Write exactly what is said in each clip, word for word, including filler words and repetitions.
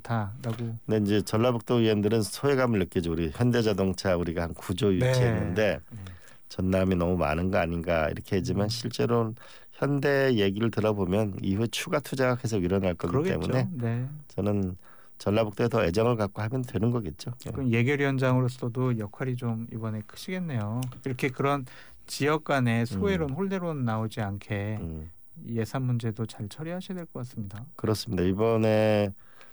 않다라고. 근데 이제 전라북도 의원들은 소외감을 느끼죠. 우리 현대자동차 우리가 한 구조 유치했는데 네. 전남이 너무 많은 거 아닌가 이렇게 하지만 음. 실제로는 현대 얘기를 들어보면 이후에 추가 투자가 계속 일어날 거기 그러겠죠. 때문에 네. 저는 전라북도에 더 애정을 갖고 하면 되는 거겠죠. 그럼 예결위원장으로서도 역할이 좀 이번에 크시겠네요. 이렇게 그런 지역 간의 소외론, 음. 홀대론 나오지 않게 음. 예산 문제도 잘 처리하셔야 될 것 같습니다. 그렇습니다. 이번에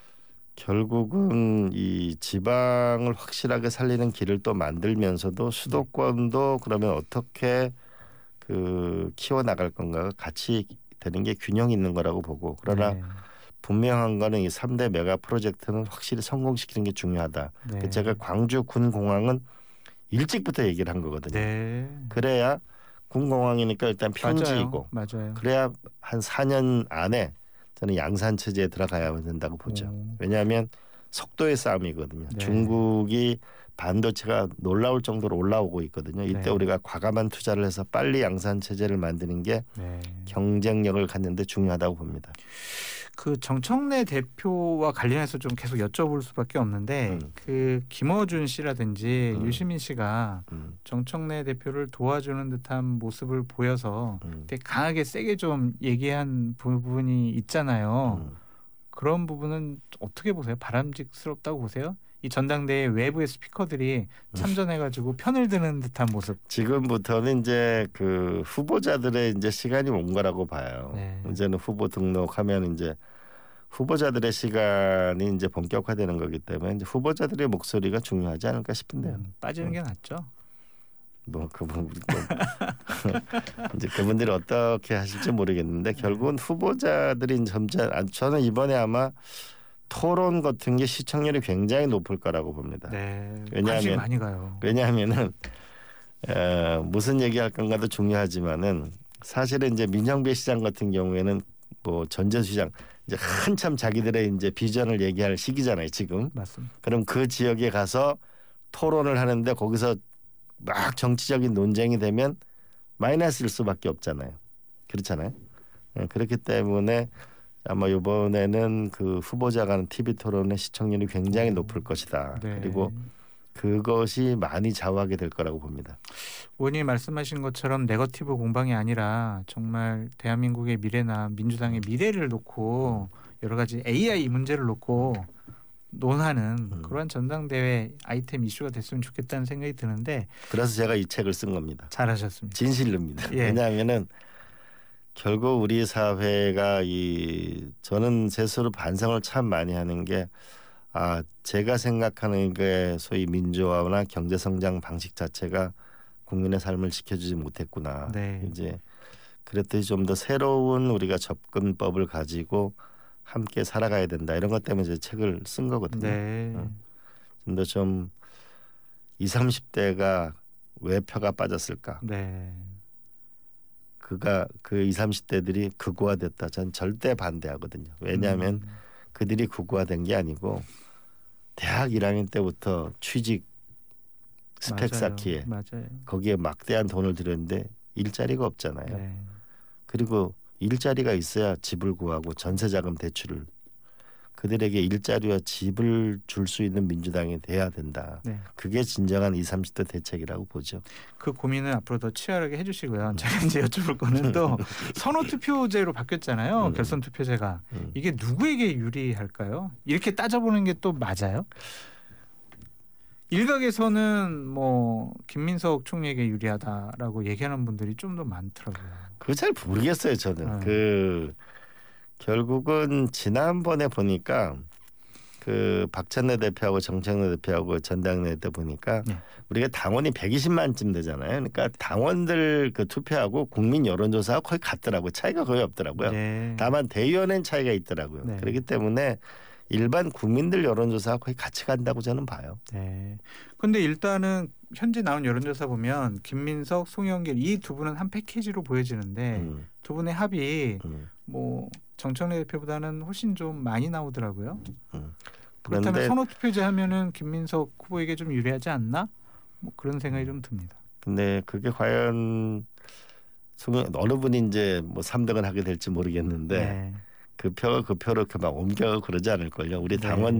결국은 이 지방을 확실하게 살리는 길을 또 만들면서도 수도권도 그러면 어떻게 그 키워 나갈 건가가 같이 되는 게 균형 있는 거라고 보고 그러나 네. 분명한 거는 이 삼 대 메가 프로젝트는 확실히 성공시키는 게 중요하다. 네. 제가 광주 군공항은 일찍부터 얘기를 한 거거든요. 네. 그래야 군공항이니까 일단 평지이고 맞아요. 맞아요. 그래야 한 사 년 안에 저는 양산 체제에 들어가야 된다고 보죠. 오. 왜냐하면 속도의 싸움이거든요. 네. 중국이 반도체가 놀라울 정도로 올라오고 있거든요. 이때 네. 우리가 과감한 투자를 해서 빨리 양산 체제를 만드는 게 네. 경쟁력을 갖는 데 중요하다고 봅니다. 그 정청래 대표와 관련해서 좀 계속 여쭤볼 수밖에 없는데 음. 그 김어준 씨라든지 음. 유시민 씨가 음. 정청래 대표를 도와주는 듯한 모습을 보여서 음. 되게 강하게 세게 좀 얘기한 부분이 있잖아요. 음. 그런 부분은 어떻게 보세요? 바람직스럽다고 보세요? 이 전당대회 외부의 스피커들이 참전해가지고 편을 드는 듯한 모습. 지금부터는 이제 그 후보자들의 이제 시간이 온 거라고 봐요. 네. 이제는 후보 등록하면 이제 후보자들의 시간이 이제 본격화되는 거기 때문에 이제 후보자들의 목소리가 중요하지 않을까 싶은데요. 음, 빠지는 게 낫죠. 뭐 그분 이제 그분들이 어떻게 하실지 모르겠는데 결국은 후보자들이 점차 저는 이번에 아마 토론 같은 게 시청률이 굉장히 높을 거라고 봅니다. 네, 왜냐하면 관심 많이 가요. 왜냐하면은 어, 무슨 얘기할 건가도 중요하지만은 사실은 이제 민영배 시장 같은 경우에는 뭐 전전시장 이제 한참 자기들의 이제 비전을 얘기할 시기잖아요 지금. 맞습니다. 그럼 그 지역에 가서 토론을 하는데 거기서 막 정치적인 논쟁이 되면 마이너스일 수밖에 없잖아요. 그렇잖아요. 네, 그렇기 때문에 아마 이번에는 그 후보자 간 티비 토론의 시청률이 굉장히 높을 것이다. 네. 그리고 그것이 많이 좌우하게 될 거라고 봅니다. 의원님 말씀하신 것처럼 네거티브 공방이 아니라 정말 대한민국의 미래나 민주당의 미래를 놓고 여러 가지 에이아이 문제를 놓고 논하는 음. 그런 전당대회 아이템 이슈가 됐으면 좋겠다는 생각이 드는데 그래서 제가 이 책을 쓴 겁니다. 잘하셨습니다. 진실입니다. 예. 왜냐하면은 결국 우리 사회가 이 저는 제 스스로 반성을 참 많이 하는 게 아 제가 생각하는 게 소위 민주화나 경제 성장 방식 자체가 국민의 삶을 지켜주지 못했구나. 네. 이제 그랬더니 좀 더 새로운 우리가 접근법을 가지고 함께 살아가야 된다. 이런 것 때문에 제 책을 쓴 거거든요. 네. 어. 좀 더 좀 이십, 삼십 대가 왜 표가 빠졌을까? 네. 그가 그 이십, 삼십 대들이 극우화됐다. 전 절대 반대하거든요. 왜냐하면 음. 그들이 극우화된 게 아니고 대학 일 학년 때부터 취직 스펙 맞아요. 쌓기에 맞아요. 거기에 막대한 돈을 들였는데 일자리가 없잖아요. 네. 그리고 일자리가 있어야 집을 구하고 전세자금 대출을 그들에게 일자리와 집을 줄 수 있는 민주당이 돼야 된다. 네. 그게 진정한 이십, 삼십 대 대책이라고 보죠. 그 고민은 앞으로 더 치열하게 해주시고요. 제가 이제 여쭤볼 거는 또 선호투표제로 바뀌었잖아요. 음. 결선투표제가. 음. 이게 누구에게 유리할까요? 이렇게 따져보는 게 또 맞아요? 일각에서는 뭐 김민석 총리에게 유리하다라고 얘기하는 분들이 좀 더 많더라고요. 그거 잘 모르겠어요. 저는 음. 그 결국은 지난번에 보니까 그 박찬대 대표하고 정청래 대표하고 전당대회 때 보니까 네. 우리가 당원이 백이십만쯤 되잖아요. 그러니까 당원들 그 투표하고 국민 여론조사하고 거의 같더라고요. 차이가 거의 없더라고요. 네. 다만 대의원은 차이가 있더라고요. 네. 그렇기 때문에 일반 국민들 여론조사가 거의 같이 간다고 저는 봐요. 네. 근데 일단은 현재 나온 여론조사 보면 김민석, 송영길 이 두 분은 한 패키지로 보여지는데 음, 두 분의 합이 음, 뭐 정청래 대표보다는 훨씬 좀 많이 나오더라고요. 음. 그렇다면 그런데 선호투표제 하면은 김민석 후보에게 좀 유리하지 않나? 뭐 그런 생각이 좀 듭니다. 근데 그게 과연 송- 어느 분이 이제 뭐 삼 등을 하게 될지 모르겠는데 네. 그 표가 그 표로 이렇게 막 옮겨 그러지 않을걸요. 우리 네. 당원